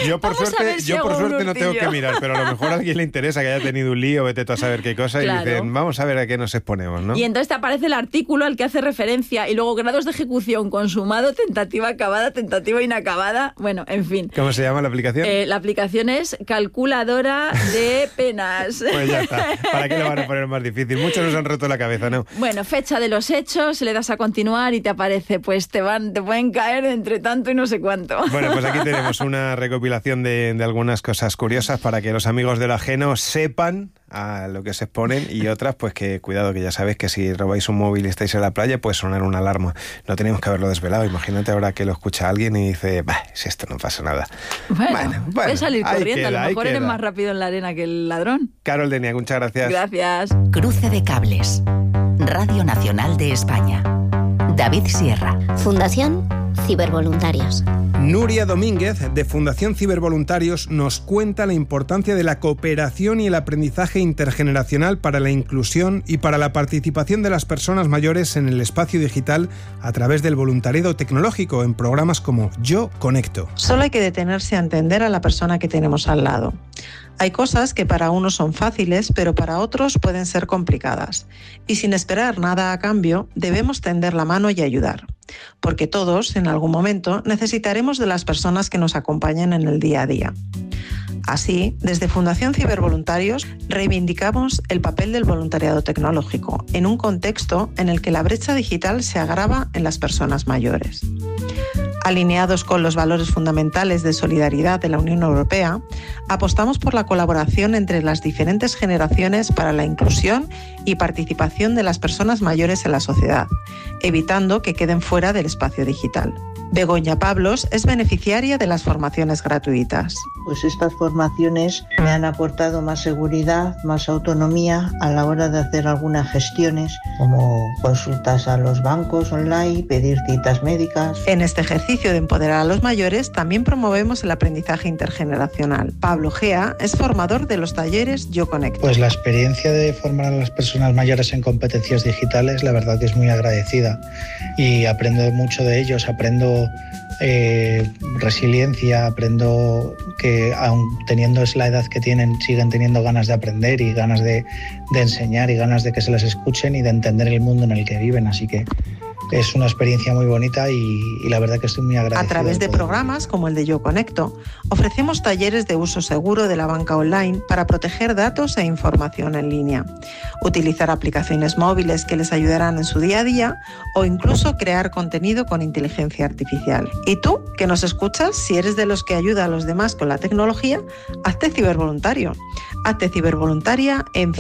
Yo por suerte no tengo que mirar, pero a lo mejor a alguien le interesa que haya tenido un lío, vete tú a saber qué cosa, claro. Y dicen, vamos a ver a qué nos exponemos, ¿no? Y entonces te aparece el artículo al que hace referencia y luego grados de ejecución, consumado, tentativa acabada, tentativa inacabada, bueno, en fin. ¿Cómo se llama la aplicación? La aplicación es calculadora de penas. Pues ya está, ¿para qué lo van a poner más difícil? Muchos nos han roto la cabeza, ¿no? Bueno, fecha de los hechos, le das a continuar y te aparece, pues te pueden caer entre tanto y no sé cuánto. Bueno, pues aquí tenemos una recopilación de algunas cosas curiosas para que los amigos de lo ajeno sepan a lo que se exponen, y otras, pues que cuidado, que ya sabéis que si robáis un móvil y estáis en la playa, puede sonar una alarma. No tenemos que haberlo desvelado. Imagínate ahora que lo escucha alguien y dice, si esto no pasa nada. Bueno, puedes salir corriendo, a lo mejor eres más rápido en la arena que el ladrón. Carol Denia, muchas gracias. Gracias. Cruce de cables. Radio Nacional de España. David Sierra. Fundación Cibervoluntarios. Nuria Domínguez, de Fundación Cibervoluntarios, nos cuenta la importancia de la cooperación y el aprendizaje intergeneracional para la inclusión y para la participación de las personas mayores en el espacio digital a través del voluntariado tecnológico en programas como Yo Conecto. Solo hay que detenerse a entender a la persona que tenemos al lado. Hay cosas que para unos son fáciles, pero para otros pueden ser complicadas. Y sin esperar nada a cambio, debemos tender la mano y ayudar. Porque todos, en algún momento, necesitaremos de las personas que nos acompañen en el día a día. Así, desde Fundación Cibervoluntarios, reivindicamos el papel del voluntariado tecnológico en un contexto en el que la brecha digital se agrava en las personas mayores. Alineados con los valores fundamentales de solidaridad de la Unión Europea, apostamos por la colaboración entre las diferentes generaciones para la inclusión y participación de las personas mayores en la sociedad, evitando que queden fuera del espacio digital. Begoña Pablos es beneficiaria de las formaciones gratuitas. Pues estas formaciones me han aportado más seguridad, más autonomía a la hora de hacer algunas gestiones, como consultas a los bancos online, pedir citas médicas. En este ejercicio de empoderar a los mayores también promovemos el aprendizaje intergeneracional. Pablo Gea es formador de los talleres Yo Conecto. Pues la experiencia de formar a las personas mayores en competencias digitales, la verdad que es muy agradecida y aprendo mucho de ellos, aprendo resiliencia, aprendo que aun teniendo la edad que tienen, siguen teniendo ganas de aprender y ganas de enseñar y ganas de que se les escuchen y de entender el mundo en el que viven, así que es una experiencia muy bonita y la verdad que estoy muy agradecido. A través de programas como el de Yo Conecto, ofrecemos talleres de uso seguro de la banca online para proteger datos e información en línea, utilizar aplicaciones móviles que les ayudarán en su día a día o incluso crear contenido con inteligencia artificial. Y tú, que nos escuchas, si eres de los que ayuda a los demás con la tecnología, hazte cibervoluntario. Hazte cibervoluntaria en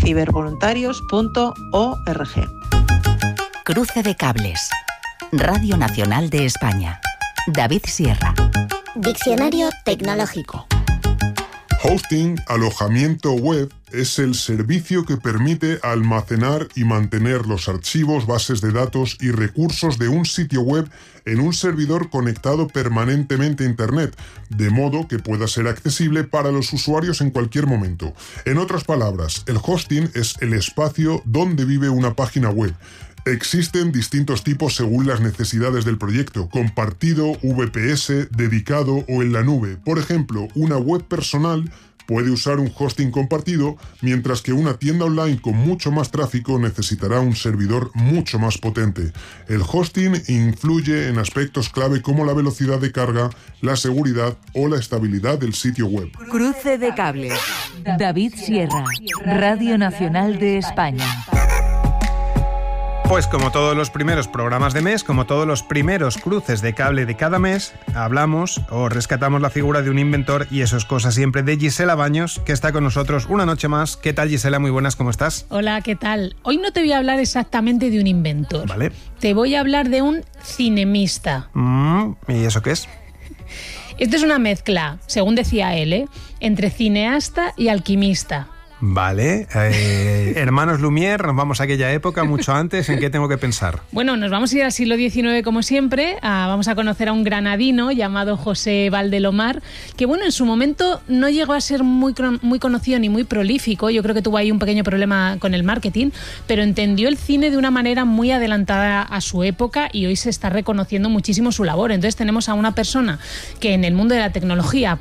cibervoluntarios.org. Cruce de cables. Radio Nacional de España. David Sierra. Diccionario tecnológico. Hosting, alojamiento web, es el servicio que permite almacenar y mantener los archivos, bases de datos y recursos de un sitio web en un servidor conectado permanentemente a Internet, de modo que pueda ser accesible para los usuarios en cualquier momento. En otras palabras, el hosting es el espacio donde vive una página web. Existen distintos tipos según las necesidades del proyecto: compartido, VPS, dedicado o en la nube. Por ejemplo, una web personal puede usar un hosting compartido, mientras que una tienda online con mucho más tráfico necesitará un servidor mucho más potente. El hosting influye en aspectos clave como la velocidad de carga, la seguridad o la estabilidad del sitio web. Cruce de cables. David Sierra, Radio Nacional de España. Pues como todos los primeros programas de mes, como todos los primeros cruces de cable de cada mes, hablamos o rescatamos la figura de un inventor, y eso es cosa siempre de Gisela Baños, que está con nosotros una noche más. ¿Qué tal, Gisela? Muy buenas, ¿cómo estás? Hola, ¿qué tal? Hoy no te voy a hablar exactamente de un inventor. Vale. Te voy a hablar de un cinemista. ¿Y eso qué es? Esto es una mezcla, según decía él, entre cineasta y alquimista. Vale, hermanos Lumière, nos vamos a aquella época, mucho antes. ¿En qué tengo que pensar? Bueno, nos vamos a ir al siglo XIX como siempre. Vamos a conocer a un granadino llamado José Valdelomar, que bueno, en su momento no llegó a ser muy conocido ni muy prolífico. Yo creo que tuvo ahí un pequeño problema con el marketing, pero entendió el cine de una manera muy adelantada a su época y hoy se está reconociendo muchísimo su labor. Entonces tenemos a una persona que en el mundo de la tecnología aportó mucho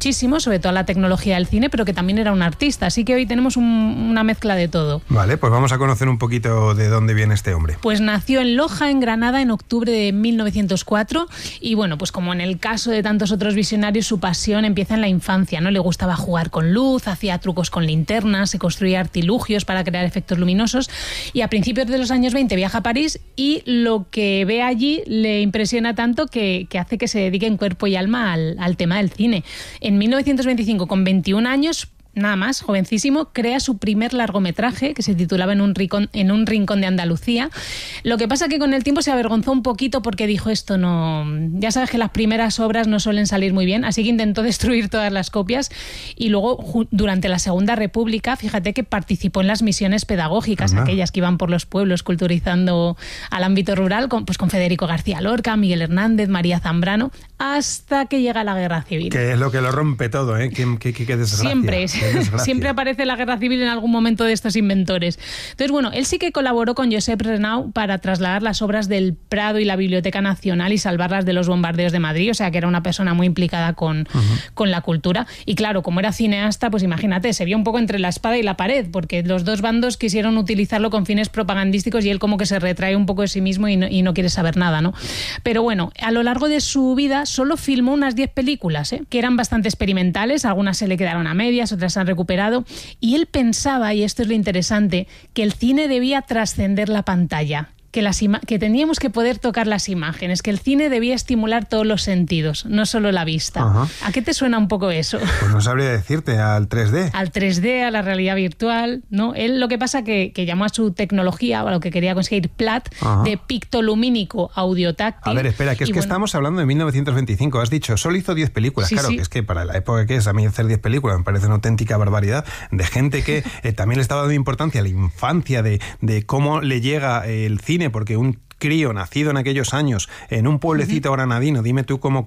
muchísimo, sobre todo a la tecnología del cine, pero que también era un artista. Así que hoy tenemos una mezcla de todo. Vale, pues vamos a conocer un poquito de dónde viene este hombre. Pues nació en Loja, en Granada, en octubre de 1904 y bueno, pues como en el caso de tantos otros visionarios, su pasión empieza en la infancia, ¿no? Le gustaba jugar con luz, hacía trucos con linternas, se construía artilugios para crear efectos luminosos y a principios de los años 20 viaja a París y lo que ve allí le impresiona tanto que hace que se dedique en cuerpo y alma al tema del cine. En 1925, con 21 años, nada más, jovencísimo, crea su primer largometraje que se titulaba En un rincón de Andalucía. Lo que pasa que con el tiempo se avergonzó un poquito porque dijo esto no... Ya sabes que las primeras obras no suelen salir muy bien, así que intentó destruir todas las copias y luego durante la Segunda República, fíjate que participó en las misiones pedagógicas, aquellas que iban por los pueblos culturizando al ámbito rural, con Federico García Lorca, Miguel Hernández, María Zambrano, hasta que llega la Guerra Civil. Que es lo que lo rompe todo, ¿eh? Qué desgracia. Siempre aparece la Guerra Civil en algún momento de estos inventores. Entonces, bueno, él sí que colaboró con Josep Renau para trasladar las obras del Prado y la Biblioteca Nacional y salvarlas de los bombardeos de Madrid, o sea que era una persona muy implicada con la cultura. Y claro, como era cineasta, pues imagínate, se vio un poco entre la espada y la pared, porque los dos bandos quisieron utilizarlo con fines propagandísticos y él como que se retrae un poco de sí mismo y no quiere saber nada, ¿no? Pero bueno, a lo largo de su vida solo filmó unas 10 películas, que eran bastante experimentales, algunas se le quedaron a medias, otras se han recuperado, y él pensaba, y esto es lo interesante, que el cine debía trascender la pantalla. Que teníamos que poder tocar las imágenes, que el cine debía estimular todos los sentidos, no solo la vista. Ajá. ¿A qué te suena un poco eso? Pues no sabría decirte, al 3D. Al 3D, a la realidad virtual, ¿no? Él lo que pasa que llamó a su tecnología, o a lo que quería conseguir, PLAT, de pictolumínico audiotáctil. A ver, espera, que es que estamos hablando de 1925, has dicho, solo hizo 10 películas. Sí, claro, sí. Que es que para la época que es, a mí hacer 10 películas me parece una auténtica barbaridad, de gente que también le estaba dando importancia a la infancia, de cómo le llega el cine, porque un crío nacido en aquellos años en un pueblecito granadino, dime cómo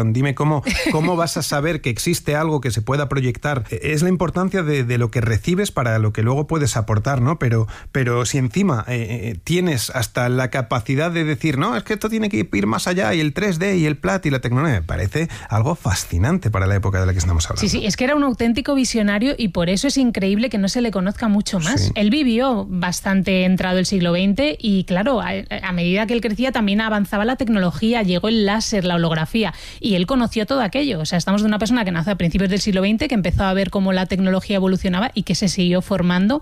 vas a saber que existe algo que se pueda proyectar. Es la importancia de lo que recibes para lo que luego puedes aportar, ¿no? Pero si encima tienes hasta la capacidad de decir, no, es que esto tiene que ir más allá, y el 3D y el PLAT y la tecnología, me parece algo fascinante para la época de la que estamos hablando. Sí, es que era un auténtico visionario y por eso es increíble que no se le conozca mucho más. Sí. Él vivió bastante entrado el siglo XX y claro, a medida que él crecía también avanzaba la tecnología, llegó el láser, la holografía, y él conoció todo aquello. O sea, estamos de una persona que nació a principios del siglo XX, que empezó a ver cómo la tecnología evolucionaba y que se siguió formando.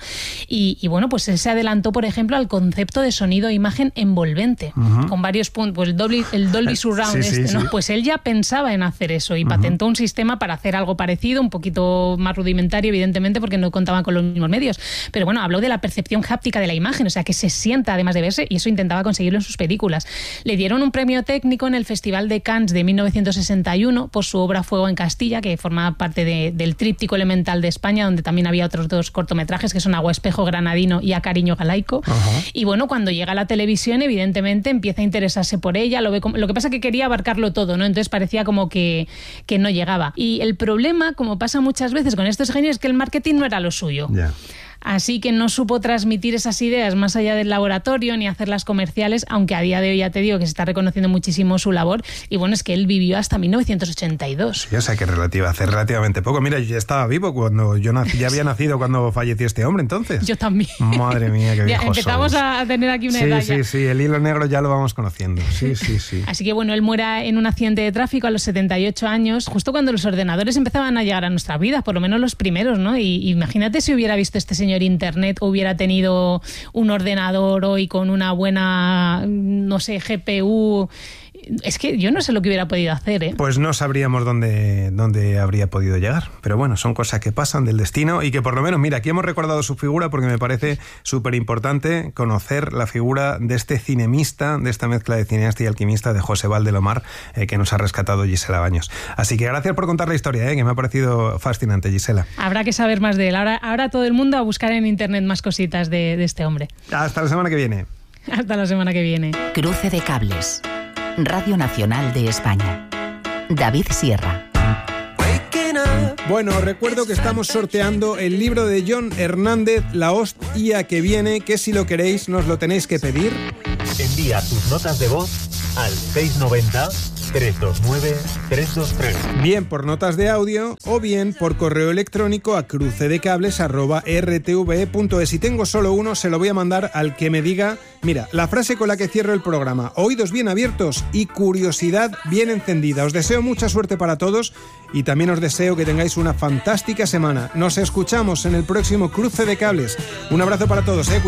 Y bueno, pues él se adelantó, por ejemplo, al concepto de sonido e imagen envolvente, con varios puntos, pues el Dolby Surround, ¿no? Pues él ya pensaba en hacer eso y patentó un sistema para hacer algo parecido, un poquito más rudimentario, evidentemente, porque no contaban con los mismos medios. Pero bueno, habló de la percepción háptica de la imagen, o sea, que se sienta además de verse, y eso intentaba conseguirlo en sus películas. Le dieron un premio técnico en el Festival de Cannes de 1961 por su obra Fuego en Castilla, que formaba parte del Tríptico Elemental de España, donde también había otros dos cortometrajes, que son Agua Espejo Granadino y A Cariño Galaico. Y bueno, cuando llega a la televisión, evidentemente empieza a interesarse por ella, lo que pasa es que quería abarcarlo todo, ¿no? Entonces parecía como que no llegaba. Y el problema, como pasa muchas veces con estos genios, es que el marketing no era lo suyo. Yeah. Así que no supo transmitir esas ideas más allá del laboratorio ni hacerlas comerciales, aunque a día de hoy ya te digo que se está reconociendo muchísimo su labor. Y bueno, es que él vivió hasta 1982. Sí, o sea que hace relativamente poco. Mira, yo ya estaba vivo cuando ya había nacido cuando falleció este hombre, entonces. Yo también. Madre mía, qué viejos empezamos somos. A tener aquí una edad ya. Sí, el hilo negro ya lo vamos conociendo. Sí. Así que bueno, él muere en un accidente de tráfico a los 78 años, justo cuando los ordenadores empezaban a llegar a nuestra vida, por lo menos los primeros, ¿no? Y imagínate si hubiera visto este señor internet, hubiera tenido un ordenador hoy con una buena, no sé, GPU. Es que yo no sé lo que hubiera podido hacer, ¿eh? Pues no sabríamos dónde habría podido llegar. Pero bueno, son cosas que pasan del destino y que por lo menos, mira, aquí hemos recordado su figura porque me parece súper importante conocer la figura de este cinemista, de esta mezcla de cineasta y alquimista de José Valdelomar, que nos ha rescatado Gisela Baños. Así que gracias por contar la historia, que me ha parecido fascinante, Gisela. Habrá que saber más de él. Ahora todo el mundo a buscar en internet más cositas de este hombre. Hasta la semana que viene. Hasta la semana que viene. Cruce de cables. Radio Nacional de España. David Sierra. Bueno, recuerdo que estamos sorteando el libro de Jon Hernández, La hostia que viene, que si lo queréis nos lo tenéis que pedir. Envía tus notas de voz al 690 609-323. Bien por notas de audio o bien por correo electrónico a crucedecables@rtve.es. Si tengo solo uno, se lo voy a mandar al que me diga, mira, la frase con la que cierro el programa: oídos bien abiertos y curiosidad bien encendida. Os deseo mucha suerte para todos y también os deseo que tengáis una fantástica semana. Nos escuchamos en el próximo Cruce de Cables. Un abrazo para todos,